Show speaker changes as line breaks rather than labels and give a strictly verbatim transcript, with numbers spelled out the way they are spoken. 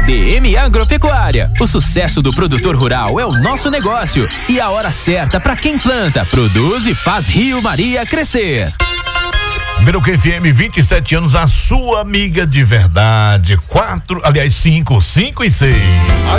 D M Agropecuária. O sucesso do produtor rural é o nosso negócio e a hora certa para quem planta, produz e faz Rio Maria crescer.
Meruca F M, vinte e sete anos, a sua amiga de verdade. Quatro, aliás, cinco, cinco e seis.